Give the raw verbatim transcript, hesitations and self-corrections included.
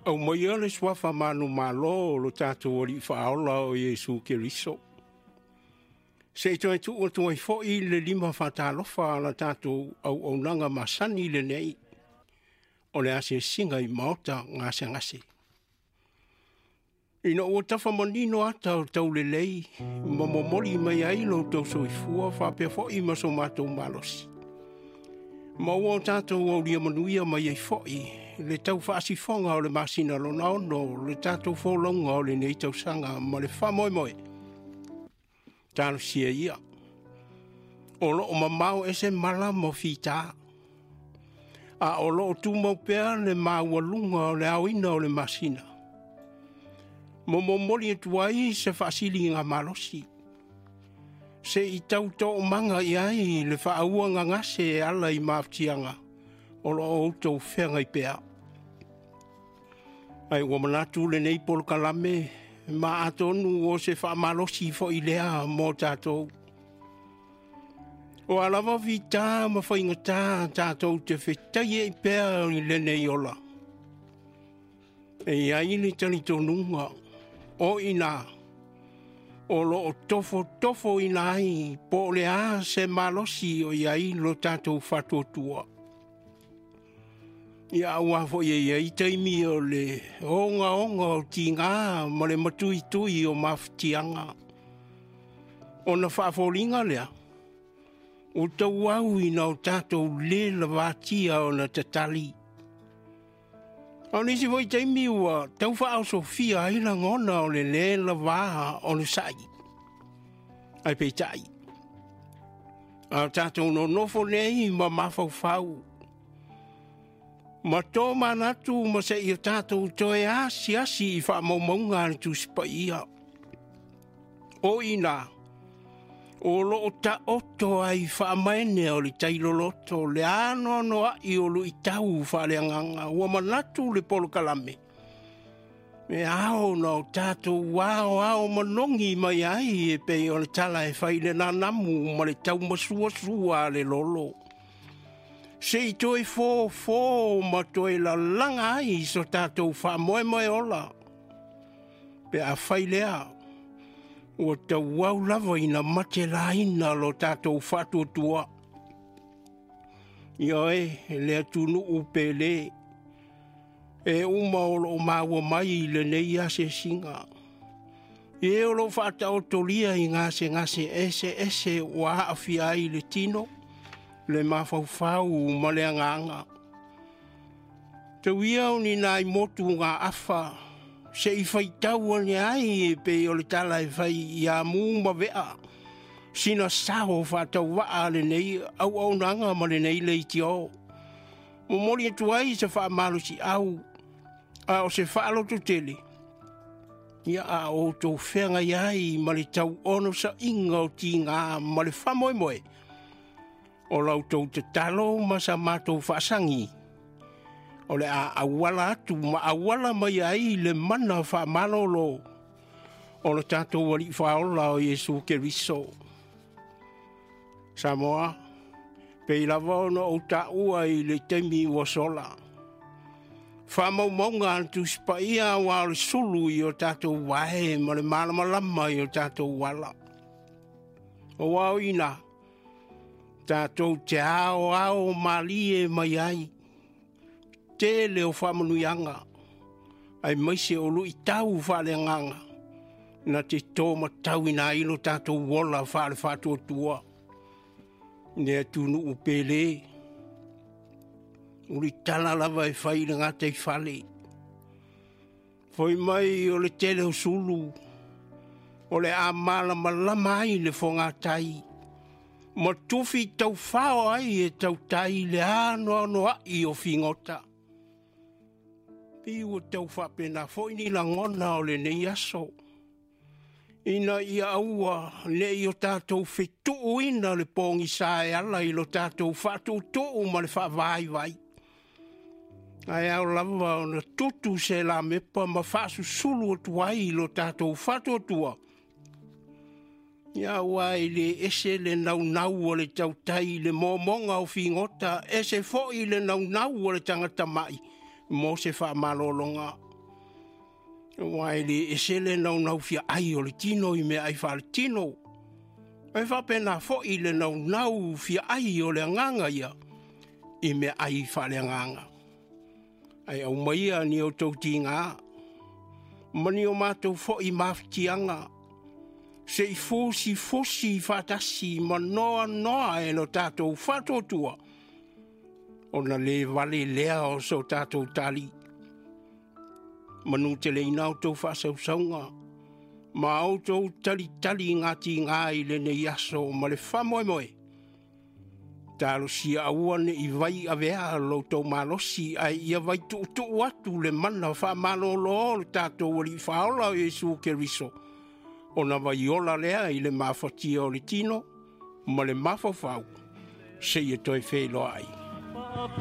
Au mai le swafa manu malo lo tātou ori whaola o Iesu Keriso. Se to e tu o tu e fo i le lima whatalofa la tātou au au nanga masani le nei. O le ase singa i maota ngase ngase. Ina o tafa manino ata o tau le lei, mamomoli mai ailo tau so i fua whapea fo i maso mātou malosi. Ma o tātou au lia manuia mai ai fo i, le tau whaasifonga o le masina lo naono, le tātou wholonga o le nei tau sanga, ma le whamoe moe. Tāno sia ia. O lo o mamau ese mala mo fita. A o lo o tūmau pēr le māualunga o le awina o le masina. Mo mo mori e tuai se whaasili ngā malosi. Se i tau tō manga i ai le whaahua ngā ngase e ala i māptianga. O lo o tau whenga i pēr. Ai o manatu le nei polo kalame, ma atonu o se whaamalosi fo i lea mō tātou. O alawa vita ma whaingata tātou te whetai e pēr i le nei ola. E ai ni tani tonunga, o ina, o lo o tofo tofo ina ai, po le a se malosi o iai lo tātou whatotua. Ia ua fo ia ia i taimi o le onga onga o ti ngā ma le matui tui o mawhtianga. O na whaaforinga lea. O tau au i na o tātou le la wātia o na tatali. O nisi voi taimi ua tau whaau Sofia aina ngona o le le la wāha o le sai. Ai peitai. A tātou no nofo nei ma mawhau whau. Ma tō manatu ma se i tātou toe asi asi i wha maumaunga ni tu sipaia. O ina, o lo o ta oto ai wha maene o li tailoloto, le ano no ai o lu i tau wha le anganga, ua manatu le polo kalame. Me ao na o tātou wao ao manongi mai ai e pe o le tala e whaile na namu ma le tau masua sua le lolo. Se i toi fō fō ma toi la langa ai so tātou wha moe moe ola. Pe a whailea, o ta wau lava ina mate la ina lo tātou whatu tua. Ia e, lea tunu upe le. E uma o lo maua mai le nei ase singa. E o lo whata o tolia i ngase ngase ese ese wa awhia ai le tino. Le mawhauwhau ma le anganga. Te wiau ni nai motu ngā awha, se i whaitau ane ai e pe o le tala e whai i a mū ma vea. Sina sao whatau waa le nei, au au nanga ma le nei le iti o. Mo mori atu ai se wha malu si au, a o se wha aloto tele. Ia a o tō whenga iai ma le tau ono sa inga o ti ngā ma le whamoe moe. O lau tau te talo ma sa mātou whaasangi. O le a awala atu ma awala mai ai le mana wha malolo. O le tātou wari whaola o Iesu Keriso. Samoa, pei lava ona o ta ua i le temi wa sola. Whamau maunga antu spaia wa le sulu i o tātou wahe ma le malamalama i o tātou wala. O wau ina. Tātou te ao ao malie mai ai. Te leo whamanuianga. Ai maise o lui tau whale nganga. Na te tōma tau ina ilo tātou wola whale whatua tua. Nea tunu upele. Uri tala lava e whaile ngā te whale. Whai mai o le tele o sulu. O le a mala malama ai le whonga tai. Ma tufi tau whao ai e tau tai le ano ano ai o fingota. Pi o tau whapena fo ini la ngona o le nei aso. Ina ia aua le i o tātou whetu ina le pōngi sae ala i lo tātou whatu tuu ma le whawai vai. Ai au lava o na tutu se la mepa ma whasu sulu o tuai i lo tātou whatu tua. Ia wai le ese le nau nau o le tau tai le mōmonga o fingota, ese fo i le nau nau o le tangata mai, mo se wha malolonga. Wai le esele nau nau fia ai o le tino i me ai wha le tino. Ai wha pena fo i le nau nau fia ai o le nganga ia i me ai wha le nganga. Ai au maia ni o tau ti ngā. Mani o mātou fo i mawhitianga. Se i fosi fosi whatasi ma noa noa e no tātou whatotua. O na le vale lea o so tātou tali. Manu te le inau tau whasau saunga. Ma au tau tali tali ngati ngā i le ne yaso ma le whamoe moe. Tālo si auane i vai a vea lo tau malosi ai ia vai tu tu atu le mana wha malolo le tātou wali whaola o Jesu Keriso. O na vai ola lea i le mawhatia o le tino, ma le mawhawhau. Se i e toi whelo ai.